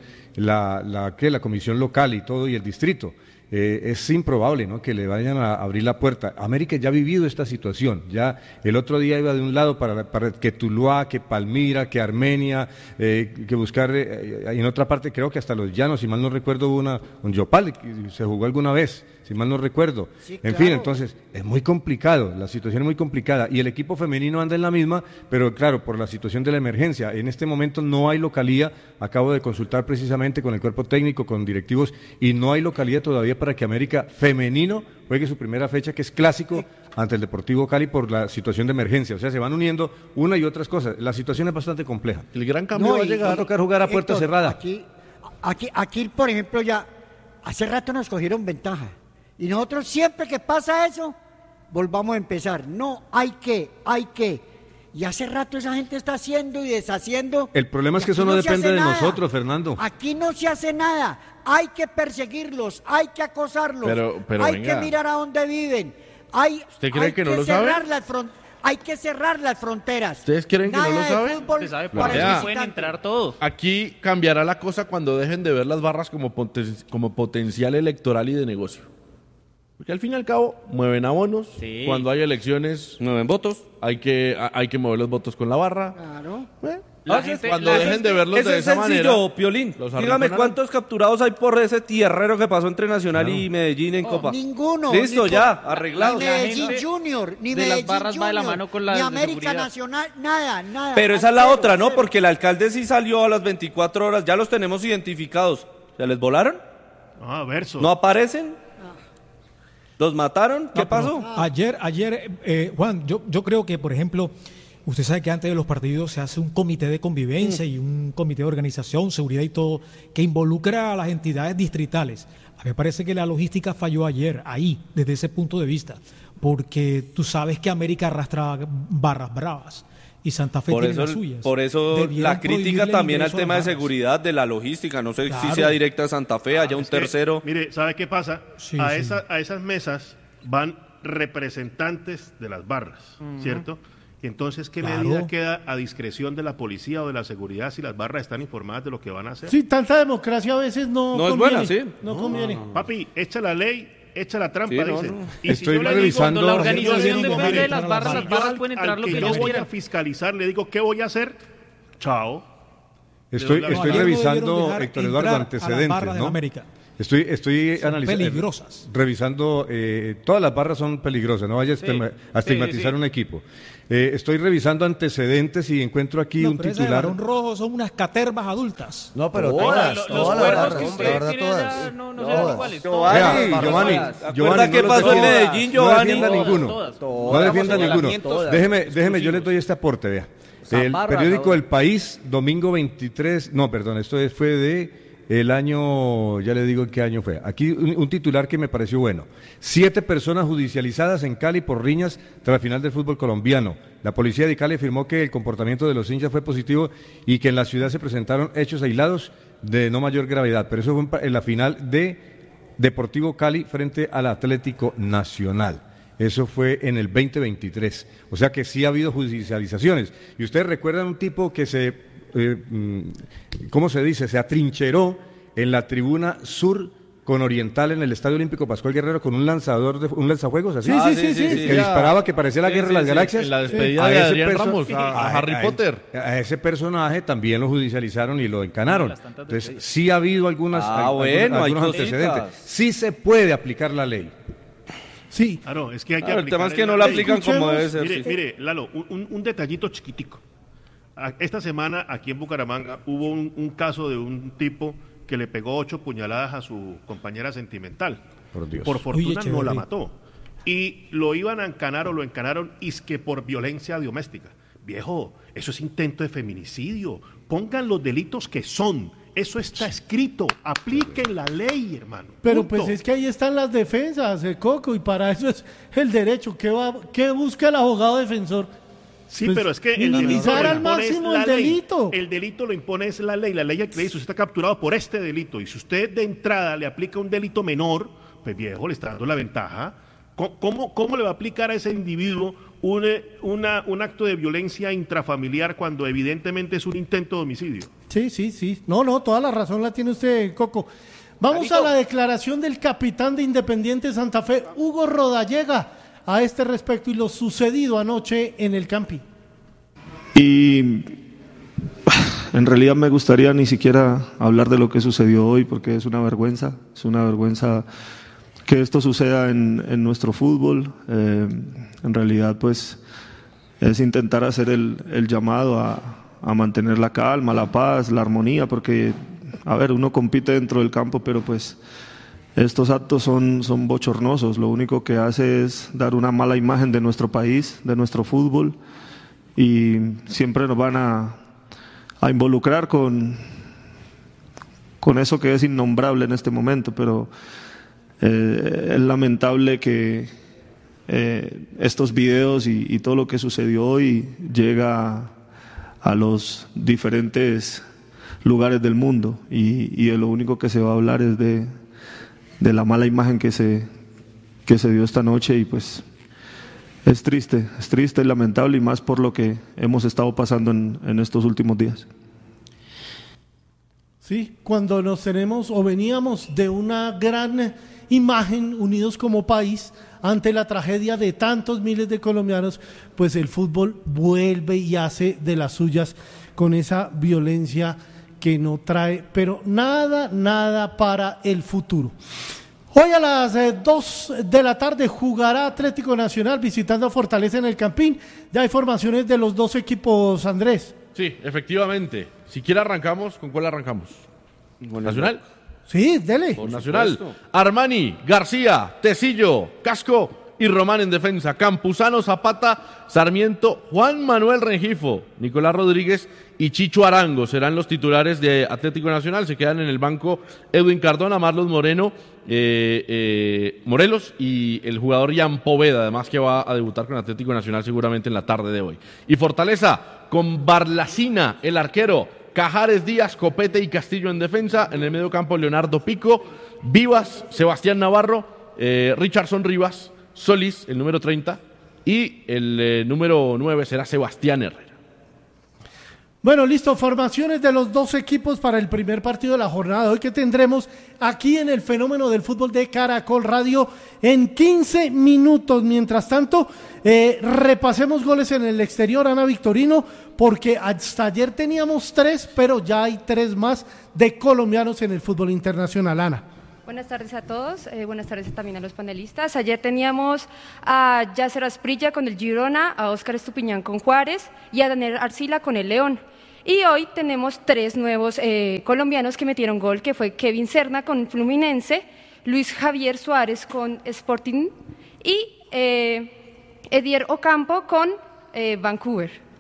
la comisión local y todo y el distrito. Es improbable, ¿no?, que le vayan a abrir la puerta. América ya ha vivido esta situación, ya el otro día iba de un lado para que Tuluá, que Palmira, que Armenia, que buscar en otra parte, creo que hasta Los Llanos, si mal no recuerdo, un Yopal, que se jugó alguna vez, si mal no recuerdo. Sí, en fin, entonces, es muy complicado, la situación es muy complicada, y el equipo femenino anda en la misma, pero claro, por la situación de la emergencia, en este momento no hay localía, acabo de consultar precisamente con el cuerpo técnico, con directivos, y no hay localía todavía para que América femenino juegue su primera fecha, que es clásico, ante el Deportivo Cali por la situación de emergencia. O sea, se van uniendo una y otras cosas. La situación es bastante compleja. El gran cambio va a llegar. Va a tocar jugar a puerta cerrada. Aquí, por ejemplo, ya hace rato nos cogieron ventaja. Y nosotros siempre que pasa eso, volvamos a empezar. No, hay que. Y hace rato esa gente está haciendo y deshaciendo. El problema es que eso no depende de nosotros, Fernando. Aquí no se hace nada. Hay que perseguirlos, hay que acosarlos, pero hay que mirar a dónde viven. ¿Usted cree que no lo sabe? Hay que cerrar las fronteras. ¿Ustedes creen que no lo saben? Usted sabe por qué pueden entrar todos. Aquí cambiará la cosa cuando dejen de ver las barras como potencial electoral y de negocio. Porque al fin y al cabo mueven abonos, cuando hay elecciones mueven votos, hay que mover los votos con la barra. Claro. Cuando dejen de verlos de esa manera. Sencillo, Piolín. Dígame cuántos capturados hay por ese tierrero que pasó entre Nacional y Medellín en Copa. Ninguno. Listo, ya, arreglado. Ni Medellín Junior, ni de Medellín las barras Junior, va de la mano con la ni de América seguridad. Nacional, nada. Pero esa es la otra, ¿no? Porque el alcalde sí salió a las 24 horas, ya los tenemos identificados. ¿Se les volaron? Verso. ¿No aparecen? ¿Los mataron? ¿Qué pasó? Ayer, Juan, yo creo que, por ejemplo, usted sabe que antes de los partidos se hace un comité de convivencia y un comité de organización, seguridad y todo, que involucra a las entidades distritales. A mí me parece que la logística falló ayer, ahí, desde ese punto de vista, porque tú sabes que América arrastra barras bravas. Y Santa Fe tiene las suyas. Por eso la crítica también al tema de seguridad, de la logística. No sé si sea directa a Santa Fe, haya un tercero. Mire, ¿sabe qué pasa? A esas mesas van representantes de las barras, ¿cierto? Y entonces, ¿qué medida queda a discreción de la policía o de la seguridad si las barras están informadas de lo que van a hacer? Sí, tanta democracia a veces no conviene. Es buena, sí. No conviene. Papi, echa la ley, echa la trampa, dice. Y estoy revisando. Cuando la organización depende de las barras pueden entrar lo que ellos yo voy quieran. a fiscalizar, le digo, ¿qué voy a hacer? Chao. Estoy revisando, Héctor Eduardo, antecedentes, ¿no? Estoy analizando, peligrosas. Revisando, todas las barras son peligrosas, no vaya a estigmatizar un equipo. Estoy revisando antecedentes y encuentro aquí un titular. Barón Rojo son unas catervas adultas. No, pero todas las barras, que usted tiene allá no serán iguales. Giovanni, ¿qué pasó en Medellín, Giovanni? No defienda ninguno. Déjeme, yo le doy este aporte, vea. El periódico El País, domingo 23, no, perdón, esto fue de el año, ya le digo en qué año fue. Aquí un titular que me pareció bueno. 7 personas judicializadas en Cali por riñas tras la final del fútbol colombiano. La policía de Cali afirmó que el comportamiento de los hinchas fue positivo y que en la ciudad se presentaron hechos aislados de no mayor gravedad. Pero eso fue en la final de Deportivo Cali frente al Atlético Nacional. Eso fue en el 2023. O sea que sí ha habido judicializaciones. Y ustedes recuerdan un tipo que ¿cómo se dice? Se atrincheró en la tribuna sur con Oriental en el Estadio Olímpico Pascual Guerrero con un lanzajuegos así. Sí. Que disparaba, que parecía la Guerra de las Galaxias. En la despedida de Adrián Ramos, a Harry Potter. A ese personaje también lo judicializaron y lo encanaron. Entonces sí ha habido algunos antecedentes. Sí se puede aplicar la ley. Sí. Claro, es que hay que aplicar. El tema es que no la aplican como debe ser. Mire, Lalo, un detallito chiquitico. Esta semana aquí en Bucaramanga hubo un caso de un tipo que le pegó 8 puñaladas a su compañera sentimental. Por Dios. Por fortuna no la mató. Y lo iban a encanar o lo encanaron que por violencia doméstica. Viejo, eso es intento de feminicidio. Pongan los delitos que son. Eso está escrito. Apliquen la ley, hermano. Pero Punto. pues es que ahí están las defensas, Coco, y para eso es el derecho. ¿Qué busca el abogado defensor? Sí, pues, pero es que minimizar al máximo el delito. El delito lo impone es la ley. La ley que le dice, usted está capturado por este delito. Y si usted de entrada le aplica un delito menor, pues viejo, le está dando la ventaja. ¿Cómo le va a aplicar a ese individuo un acto de violencia intrafamiliar cuando evidentemente es un intento de homicidio? Sí. No, toda la razón la tiene usted, Coco. Vamos a la declaración del capitán de Independiente Santa Fe, Hugo Rodallega, a este respecto y lo sucedido anoche en el Campín. Y en realidad me gustaría ni siquiera hablar de lo que sucedió hoy porque es una vergüenza que esto suceda en nuestro fútbol. En realidad pues es intentar hacer el llamado a mantener la calma, la paz, la armonía, porque a ver, uno compite dentro del campo, pero pues estos actos son bochornosos. Lo único que hace es dar una mala imagen de nuestro país, de nuestro fútbol, y siempre nos van a involucrar con eso que es innombrable en este momento, pero es lamentable que estos videos y todo lo que sucedió hoy llega a los diferentes lugares del mundo y de lo único que se va a hablar es de la mala imagen que se dio esta noche, y pues es triste, es lamentable, y más por lo que hemos estado pasando en estos últimos días. Sí, cuando veníamos de una gran imagen unidos como país ante la tragedia de tantos miles de colombianos, pues el fútbol vuelve y hace de las suyas con esa violencia que no trae, pero nada para el futuro. Hoy a las 2 de la tarde jugará Atlético Nacional visitando a Fortaleza en el Campín. Ya hay formaciones de los dos equipos, Andrés. Sí, efectivamente. Si quiere arrancamos, ¿con cuál arrancamos? ¿Con Nacional? Sí, dele. Con Nacional. Armani, García, Tecillo, Casco y Román en defensa. Campuzano, Zapata, Sarmiento, Juan Manuel Rengifo, Nicolás Rodríguez y Chicho Arango serán los titulares de Atlético Nacional. Se quedan en el banco Edwin Cardona, Marlon Moreno, Morelos y el jugador Jan Poveda, además que va a debutar con Atlético Nacional seguramente en la tarde de hoy. Y Fortaleza con Barlacina, el arquero, Cajares, Díaz, Copete y Castillo en defensa. En el medio campo Leonardo Pico, Vivas, Sebastián Navarro, Richardson Rivas, Solís, el número 30, y el número 9 será Sebastián Herrera. Bueno, listo, formaciones de los dos equipos para el primer partido de la jornada de hoy que tendremos aquí en el Fenómeno del Fútbol de Caracol Radio en 15 minutos. Mientras tanto, repasemos goles en el exterior, Ana Victorino, porque hasta ayer teníamos 3, pero ya hay 3 más de colombianos en el fútbol internacional. Ana. Buenas tardes a todos, buenas tardes también a los panelistas. Ayer teníamos a Yasser Asprilla con el Girona, a Óscar Estupiñán con Juárez y a Daniel Arcila con el León. Y hoy tenemos 3 nuevos colombianos que metieron gol, que fue Kevin Serna con Fluminense, Luis Javier Suárez con Sporting y Edier Ocampo con Vancouver.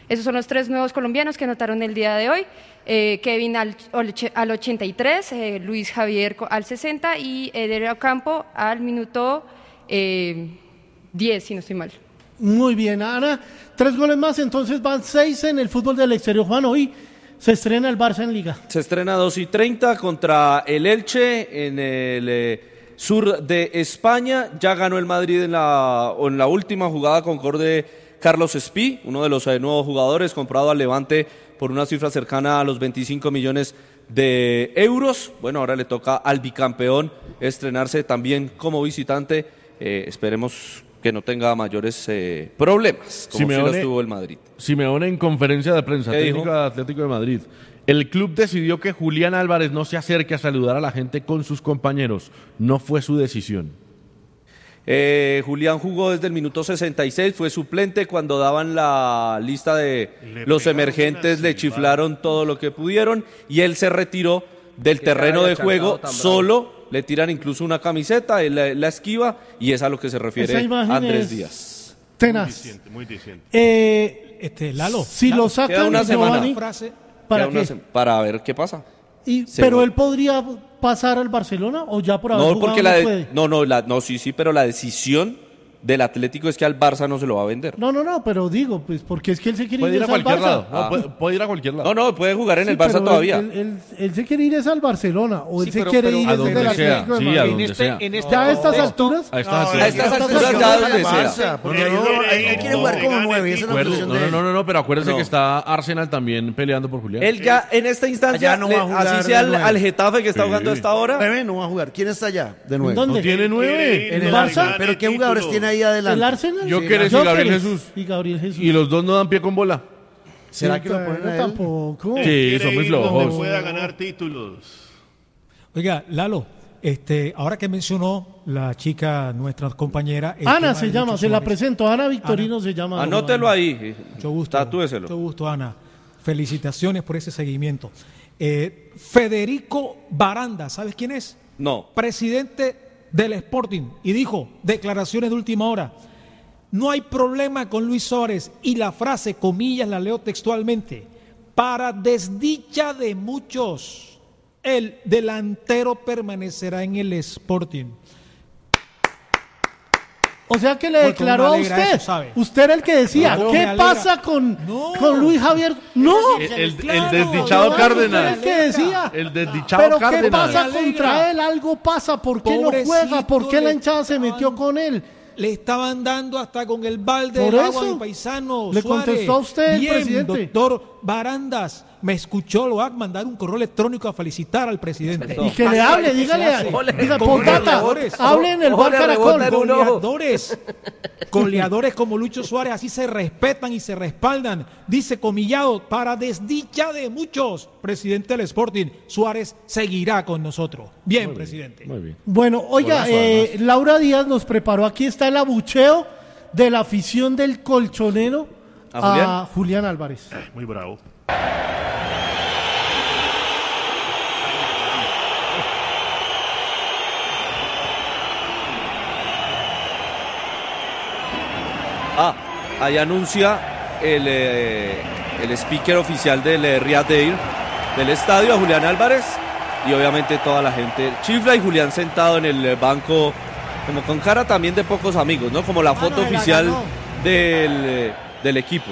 Esos son los 3 nuevos colombianos que anotaron el día de hoy. Kevin al 83, Luis Javier al 60 y Eder Ocampo al minuto 10, si no estoy mal. Muy bien, Ana. 3 goles más, entonces van 6 en el fútbol del exterior. Juan, hoy se estrena el Barça en Liga. Se estrena 2:30 contra el Elche en el sur de España. Ya ganó el Madrid en la última jugada con gol de Carlos Espí, uno de los nuevos jugadores comprado al Levante por una cifra cercana a los 25 millones de euros. Bueno, ahora le toca al bicampeón estrenarse también como visitante. Esperemos que no tenga mayores problemas, como sí los tuvo el Madrid. Simeone en conferencia de prensa, técnico de Atlético de Madrid. El club decidió que Julián Álvarez no se acerque a saludar a la gente con sus compañeros. No fue su decisión. Julián jugó desde el minuto 66, fue suplente cuando daban la lista de los emergentes, le chiflaron todo lo que pudieron y él se retiró del terreno de juego solo. Le tiran incluso una camiseta, él la esquiva y es a lo que se refiere Andrés Díaz. Tenaz. Muy diciente. Lalo. Si lo sacan una Giovanni, frase, ¿para qué? Para ver qué pasa. ¿Pero él podría pasar al Barcelona o ya por haber no, jugado porque no puede? No, sí, pero la decisión del Atlético es que al Barça no se lo va a vender. No, pero digo, pues porque es que él se quiere ir al cualquier Barça. lado. Puede ir a cualquier lado. No, puede jugar en el Barça todavía. Él se quiere ir al Barcelona o él se quiere ir desde el Atlético de Madrid. A donde sea. ¿Ya a estas alturas? A estas alturas ya donde sea. Porque él quiere jugar como 9, esa es la posición de él. No, pero acuérdense que está Arsenal también peleando por Julián. Él ya en esta instancia, no va a jugar así sea al Getafe que está jugando a esta hora. 9 no va a jugar. ¿Quién está allá de 9? ¿Dónde? No tiene 9. En el Barça. ¿Pero qué jugadores tiene ahí adelante? ¿El Arsenal? Gyökeres y Gabriel Jesús. Y los dos no dan pie con bola. ¿Será que lo ponen a él? Tampoco. Sí, son muy flojos. Donde pueda ganar títulos. Oiga, Lalo, ahora que mencionó la chica, nuestra compañera... Ana se llama, se la presento. Ana Victorino se llama. Anótelo ahí. Mucho gusto. Tatúeselo. Mucho gusto, Ana. Felicitaciones por ese seguimiento. Federico Baranda, ¿sabes quién es? No. Presidente del Sporting. Y dijo, declaraciones de última hora: no hay problema con Luis Suárez, y la frase, comillas, la leo textualmente: para desdicha de muchos, el delantero permanecerá en el Sporting. O sea que le declaró a usted. Usted era el que decía, claro, ¿qué pasa con Luis Javier? No. El desdichado Cárdenas. El que decía. El desdichado Pero Cárdenas. ¿qué pasa contra él? Algo pasa. ¿Por qué no juega? ¿Por qué la hinchada se metió con él? Le estaban dando hasta con el balde de agua a mi paisano. Le contestó a usted, bien, presidente. Doctor Barandas, me escuchó, lo va a mandar un correo electrónico a felicitar al presidente. Y que le hable, dígale, Pontata, hable en el Bar Caracol. Goleadores como Lucho Suárez, así se respetan y se respaldan. Dice Comillado, para desdicha de muchos, presidente del Sporting, Suárez seguirá con nosotros. Bien, presidente. Muy bien. Bueno, oiga, Laura Díaz nos preparó, aquí está el abucheo de la afición del Colchonero a Julián Álvarez. Muy bravo. Ahí anuncia el speaker oficial del Riyadh Air del estadio a Julián Álvarez, y obviamente toda la gente chifla, y Julián sentado en el banco como con cara también de pocos amigos, ¿no? Como la foto oficial del equipo.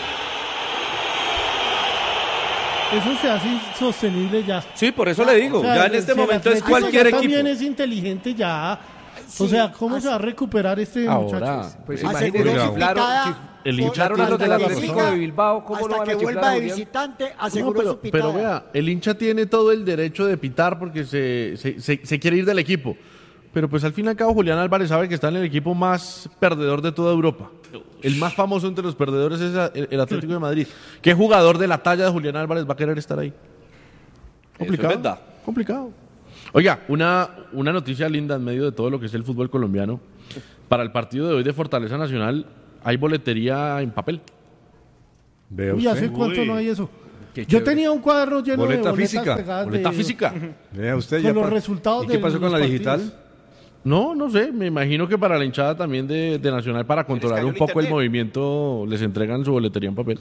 Eso se hace insostenible ya. Sí, por eso le digo, ya en este momento es cualquier equipo. También es inteligente ya. O sea, ¿cómo se va a recuperar este muchacho? Pues imagínate, chiflaron a los del Atlético de Bilbao, ¿cómo hasta no van que a chiflar vuelva a de Julián? visitante, aseguró su pitada. Pero vea, el hincha tiene todo el derecho de pitar porque se quiere ir del equipo. Pero pues al fin y al cabo Julián Álvarez sabe que está en el equipo más perdedor de toda Europa. El más famoso entre los perdedores es el Atlético de Madrid. ¿Qué jugador de la talla de Julián Álvarez va a querer estar ahí? Complicado. Eso es verdad. Complicado. Oiga, una noticia linda en medio de todo lo que es el fútbol colombiano. Para el partido de hoy de Fortaleza Nacional hay boletería en papel. Uy, ¿hace cuánto no hay eso? Yo tenía un cuaderno lleno de boletas pegadas. Boleta física. Vea usted, con los resultados. ¿Y qué pasó con la digital? No sé, me imagino que para la hinchada también de Nacional, para controlar un poco el movimiento, les entregan su boletería en papel.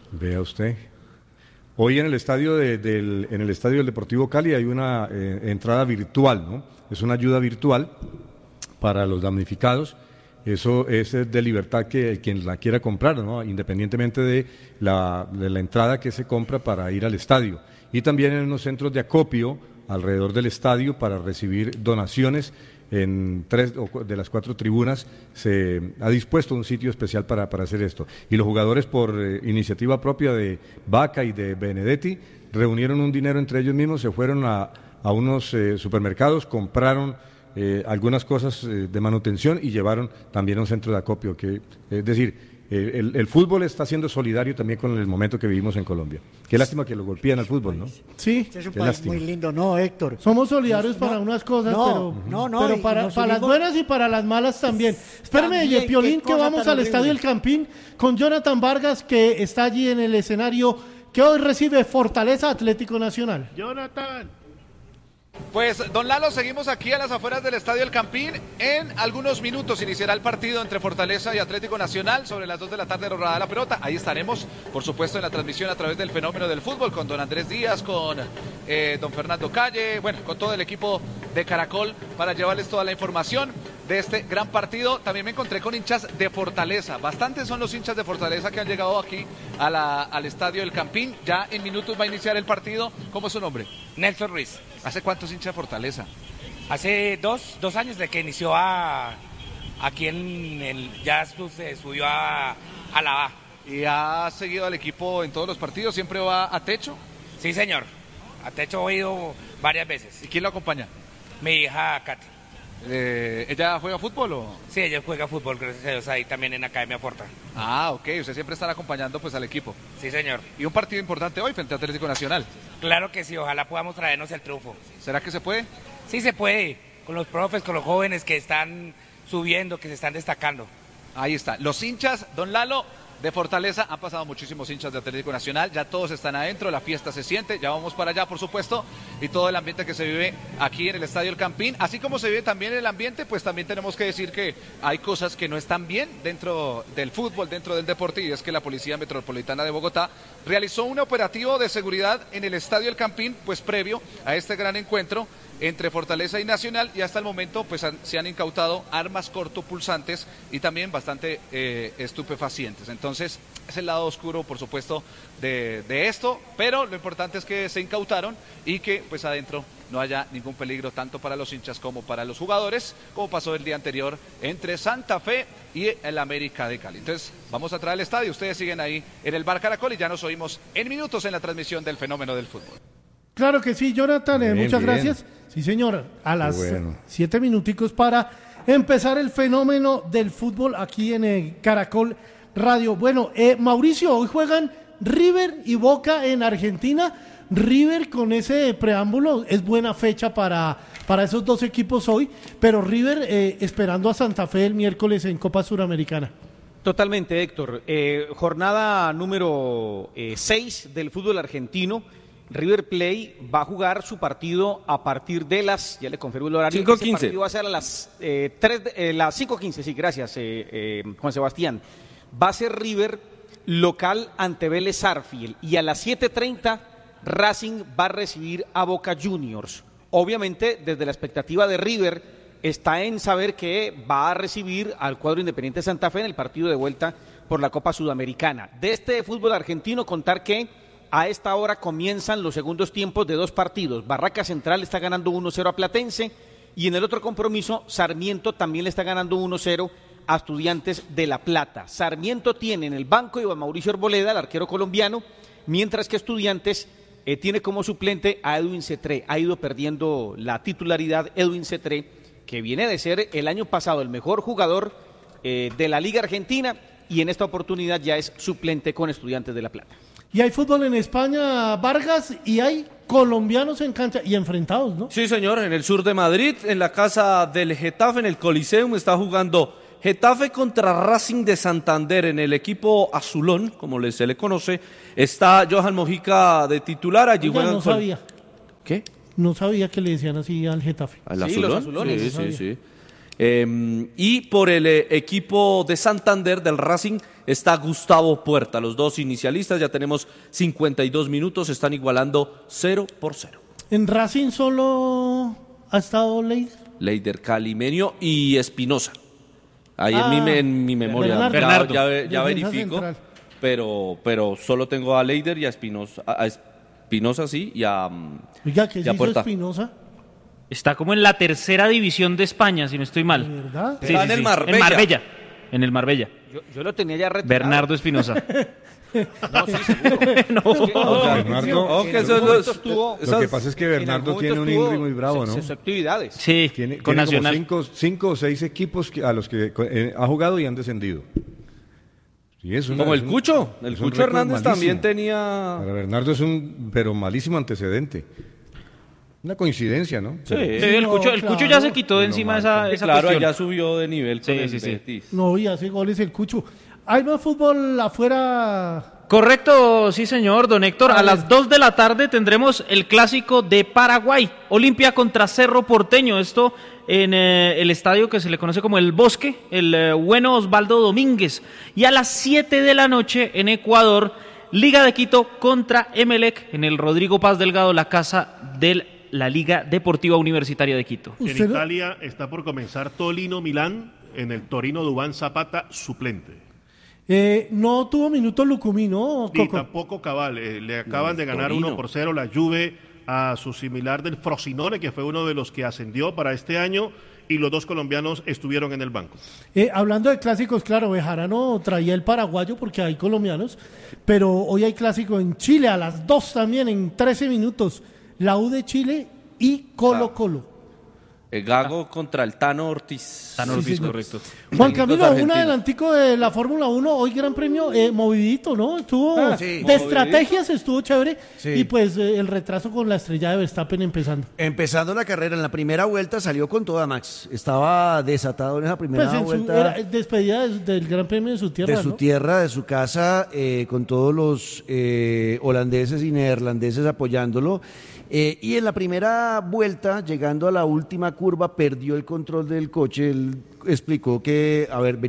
Vea usted. Hoy en el estadio en el estadio del Deportivo Cali hay una entrada virtual, ¿no? Es una ayuda virtual para los damnificados. Eso es de libertad que quien la quiera comprar, ¿no? Independientemente de la entrada que se compra para ir al estadio. Y también en unos centros de acopio alrededor del estadio para recibir donaciones. En 3 de las 4 tribunas se ha dispuesto un sitio especial para hacer esto. Y los jugadores, por iniciativa propia de Vaca y de Benedetti, reunieron un dinero entre ellos mismos, se fueron a unos supermercados, compraron algunas cosas de manutención y llevaron también a un centro de acopio. Es decir, el fútbol está siendo solidario también con el momento que vivimos en Colombia. Qué lástima que lo golpean al fútbol, ¿no? Sí, es un país muy lindo, ¿no, Héctor? Somos solidarios para unas cosas, pero para las buenas y para las malas también. Espérame, Piolín, que vamos al Estadio del Campín con Jonathan Vargas, que está allí en el escenario, que hoy recibe Fortaleza Atlético Nacional. Jonathan. Pues, don Lalo, seguimos aquí a las afueras del Estadio El Campín. En algunos minutos iniciará el partido entre Fortaleza y Atlético Nacional. Sobre las 2 de la tarde rodada la pelota. Ahí estaremos, por supuesto, en la transmisión a través del Fenómeno del Fútbol, con don Andrés Díaz, con don Fernando Calle, bueno, con todo el equipo de Caracol para llevarles toda la información de este gran partido. También me encontré con hinchas de Fortaleza. Bastantes son los hinchas de Fortaleza que han llegado aquí al Estadio El Campín. Ya en minutos va a iniciar el partido. ¿Cómo es su nombre? Nelson Ruiz. ¿Hace cuántos hinchas de Fortaleza? Hace dos años de que inició aquí ya se subió a la A. ¿Y ha seguido al equipo en todos los partidos? ¿Siempre va a techo? Sí, señor. A techo he ido varias veces. ¿Y quién lo acompaña? Mi hija Katy. ¿Ella juega fútbol o...? Sí, ella juega fútbol, gracias a Dios, ahí también en Academia Forta. Ah, ok, usted siempre está acompañando pues al equipo. Sí, señor. ¿Y un partido importante hoy frente a Atlético Nacional? Claro que sí, ojalá podamos traernos el triunfo. ¿Será que se puede? Sí se puede, con los profes, con los jóvenes que están subiendo, que se están destacando. Ahí está, los hinchas, don Lalo, de Fortaleza, han pasado muchísimos hinchas de Atlético Nacional, ya todos están adentro, la fiesta se siente, ya vamos para allá, por supuesto, y todo el ambiente que se vive aquí en el Estadio El Campín, así como se vive también el ambiente, pues también tenemos que decir que hay cosas que no están bien dentro del fútbol, dentro del deporte, y es que la Policía Metropolitana de Bogotá realizó un operativo de seguridad en el Estadio El Campín, pues previo a este gran encuentro entre Fortaleza y Nacional, y hasta el momento pues se han incautado armas cortopulsantes y también bastante estupefacientes. Entonces es el lado oscuro, por supuesto, de esto, pero lo importante es que se incautaron y que pues adentro no haya ningún peligro tanto para los hinchas como para los jugadores, como pasó el día anterior entre Santa Fe y el América de Cali. Entonces vamos a traer al estadio, ustedes siguen ahí en el Bar Caracol y ya nos oímos en minutos en la transmisión del Fenómeno del Fútbol. Claro que sí, Jonathan, muchas gracias. Sí, señor, a las 7 minuticos para empezar el Fenómeno del Fútbol aquí en Caracol Radio. Bueno, Mauricio, hoy juegan River y Boca en Argentina. River, con ese preámbulo, es buena fecha para esos dos equipos hoy, pero River esperando a Santa Fe el miércoles en Copa Suramericana. Totalmente, Héctor. Jornada número 6 del fútbol argentino. River Plate va a jugar su partido a partir de las, ya le confirmo el horario, 5:15. Ese partido va a ser a las 5:15, sí, gracias, Juan Sebastián. Va a ser River local ante Vélez Sarsfield y a las 7:30 Racing va a recibir a Boca Juniors. Obviamente, desde la expectativa de River está en saber que va a recibir al cuadro Independiente Santa Fe en el partido de vuelta por la Copa Sudamericana. De este fútbol argentino, contar que a esta hora comienzan los segundos tiempos de dos partidos. Barraca Central está ganando 1-0 a Platense y en el otro compromiso Sarmiento también le está ganando 1-0 a Estudiantes de La Plata. Sarmiento tiene en el banco Iván Mauricio Arboleda, el arquero colombiano, mientras que Estudiantes tiene como suplente a Edwin Cetré. Ha ido perdiendo la titularidad Edwin Cetré, que viene de ser el año pasado el mejor jugador de la Liga Argentina y en esta oportunidad ya es suplente con Estudiantes de La Plata. Y hay fútbol en España, Vargas, y hay colombianos en cancha y enfrentados, ¿no? Sí, señor, en el sur de Madrid, en la casa del Getafe, en el Coliseum, está jugando Getafe contra Racing de Santander. En el equipo azulón, como se le conoce, está Johan Mojica de titular. Allí juegan no sabía. ¿Qué? No sabía que le decían así al Getafe. ¿Al azulón? Los azulones. Sí. Y por el equipo de Santander del Racing está Gustavo Puerta. Los dos inicialistas, ya tenemos 52 minutos, están igualando 0-0. ¿En Racing solo ha estado Leider Calimenio y Espinosa. Ahí en mi memoria. Bernardo. Ya verifico, pero solo tengo a Leider y a Espinosa. A Espinosa sí, y a Oiga, ¿qué y a hizo Puerta. Espinosa? Está como en la tercera división de España, si no estoy mal. ¿De verdad? Sí, Está sí, en el sí. Marbella. En el Marbella. Yo lo tenía ya retirado. Bernardo Espinosa. No, sí, seguro. Bernardo, lo que pasa es que Bernardo tiene un Ingrid muy bravo, ¿no? Sus actividades. Sí, Tiene con Nacional. como 5 o 6 equipos a los que ha jugado y han descendido. Sí, Como el Cucho. El es un Cucho récord Hernández malísimo. también tenía... Para Bernardo es pero malísimo antecedente. Una coincidencia, ¿no? Sí, el Cucho ya se quitó de encima esa Claro, cuestión. ya subió de nivel con el Betis. No, y hace goles el Cucho. ¿Hay más fútbol afuera? Correcto, sí señor, don Héctor. A las 2 de la tarde tendremos el clásico de Paraguay. Olimpia contra Cerro Porteño. Esto en el estadio que se le conoce como El Bosque, el bueno Osvaldo Domínguez. Y a las 7 de la noche en Ecuador, Liga de Quito contra Emelec en el Rodrigo Paz Delgado, la casa de la Liga Deportiva Universitaria de Quito. En Italia está por comenzar Torino-Milán, en el Torino Duván Zapata suplente. No tuvo minutos Lucumí, ¿no, Ni Coco? tampoco Cabal. Le acaban de ganar 1-0 la Juve a su similar del Frosinone, que fue uno de los que ascendió para este año, y los dos colombianos estuvieron en el banco. Hablando de clásicos, claro, Bejarano traía el paraguayo porque hay colombianos, pero hoy hay clásico en Chile a las 2 también, en 13 minutos. La U de Chile y Colo-Colo. Gago contra el Tano Ortiz. Tano Ortiz, correcto. Juan Camilo, un adelantico de la Fórmula 1, hoy Gran Premio movidito, ¿no? Estuvo de estrategias, estuvo chévere, y pues el retraso con la estrella de Verstappen empezando. Empezando la carrera, en la primera vuelta salió con toda Max, estaba desatado en esa primera Pues vuelta. era despedida del Gran Premio de su tierra, De su ¿no? tierra, de su casa, con todos los holandeses y neerlandeses apoyándolo. Y en la primera vuelta, llegando a la última curva, perdió el control del coche. Él explicó que,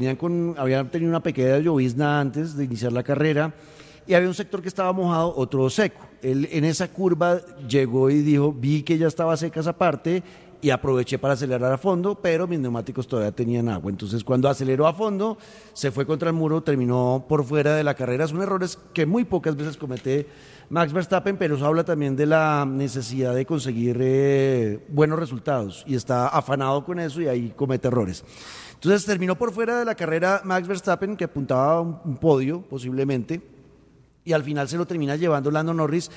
habían tenido una pequeña llovizna antes de iniciar la carrera y había un sector que estaba mojado, otro seco. Él en esa curva llegó y dijo, vi que ya estaba seca esa parte y aproveché para acelerar a fondo, pero mis neumáticos todavía tenían agua. Entonces, cuando aceleró a fondo, se fue contra el muro, terminó por fuera de la carrera. Son errores que muy pocas veces comete Max Verstappen, pero eso habla también de la necesidad de conseguir buenos resultados y está afanado con eso y ahí comete errores. Entonces terminó por fuera de la carrera Max Verstappen, que apuntaba a un podio posiblemente, y al final se lo termina llevando Lando Norris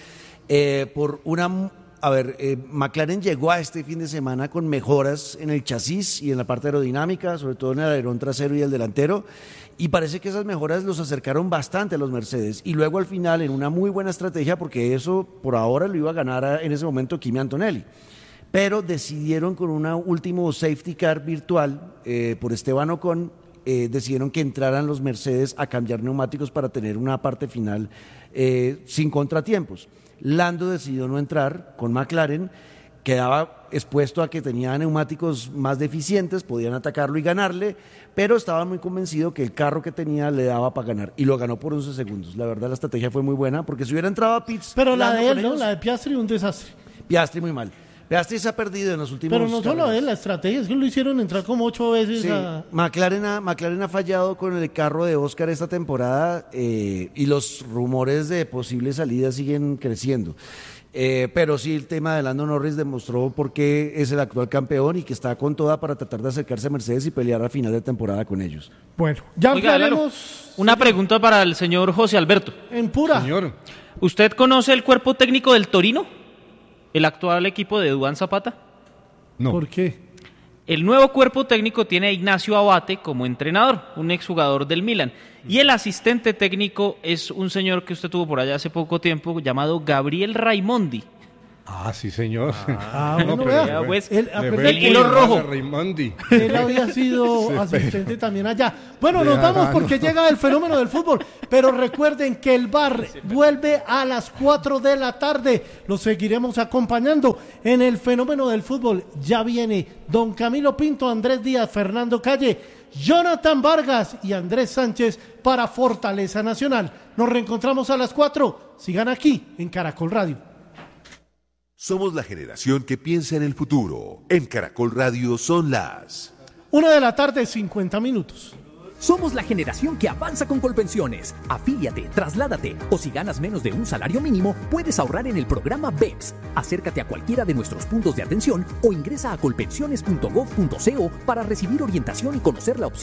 por una... McLaren llegó a este fin de semana con mejoras en el chasis y en la parte aerodinámica, sobre todo en el alerón trasero y el delantero, y parece que esas mejoras los acercaron bastante a los Mercedes. Y luego al final, en una muy buena estrategia, porque eso por ahora lo iba a ganar en ese momento Kimi Antonelli, pero decidieron con un último safety car virtual por Esteban Ocon, decidieron que entraran los Mercedes a cambiar neumáticos para tener una parte final sin contratiempos. Lando decidió no entrar con McLaren, quedaba expuesto a que tenía neumáticos más deficientes, podían atacarlo y ganarle, pero estaba muy convencido que el carro que tenía le daba para ganar, y lo ganó por 11 segundos. La verdad, la estrategia fue muy buena, porque si hubiera entrado a pits... Pero la Lando de con él, ¿no? ellos, La de Piastri, un desastre. Piastri muy mal. Piastri se ha perdido en los últimos... Pero no solo él, la estrategia, es que lo hicieron entrar como 8 veces Sí, a... McLaren ha fallado con el carro de Oscar esta temporada y los rumores de posibles salidas siguen creciendo. Pero sí, el tema de Lando Norris demostró por qué es el actual campeón y que está con toda para tratar de acercarse a Mercedes y pelear al final de temporada con ellos. Bueno, ya Oiga, hablaremos... Una pregunta para el señor José Alberto. En pura. Señor. ¿Usted conoce el cuerpo técnico del Torino? ¿El actual equipo de Duván Zapata? No. ¿Por qué? El nuevo cuerpo técnico tiene a Ignacio Abate como entrenador, un exjugador del Milan. Y el asistente técnico es un señor que usted tuvo por allá hace poco tiempo, llamado Gabriel Raimondi. Ah, sí, señor. Bueno, vea, pues, él había sido asistente también allá. Bueno, nos vamos porque llega el fenómeno del fútbol, pero recuerden que el VAR vuelve a las 4 de la tarde. Los seguiremos acompañando en el fenómeno del fútbol. Ya viene don Camilo Pinto, Andrés Díaz, Fernando Calle, Jonathan Vargas y Andrés Sánchez para Fortaleza Nacional. Nos reencontramos a las 4. Sigan aquí en Caracol Radio. Somos la generación que piensa en el futuro. En Caracol Radio son las 1:50 p.m. Somos la generación que avanza con Colpensiones. Afíliate, trasládate o si ganas menos de un salario mínimo, puedes ahorrar en el programa BEPS. Acércate a cualquiera de nuestros puntos de atención o ingresa a colpensiones.gov.co para recibir orientación y conocer la opción